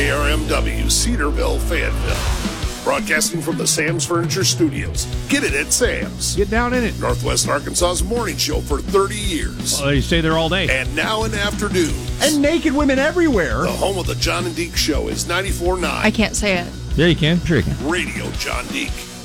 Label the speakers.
Speaker 1: KRMW, Cedarville, Fayetteville. Broadcasting from the Sam's Furniture Studios. Get it at Sam's.
Speaker 2: Get down in it.
Speaker 1: Northwest Arkansas's morning show for 30 years.
Speaker 2: You stay there all day.
Speaker 1: And now in afternoon.
Speaker 3: And naked women everywhere.
Speaker 1: The home of the John and Deke Show is 94.9.
Speaker 4: I can't say it.
Speaker 2: Yeah, you can. Sure you can.
Speaker 1: Radio John Deke.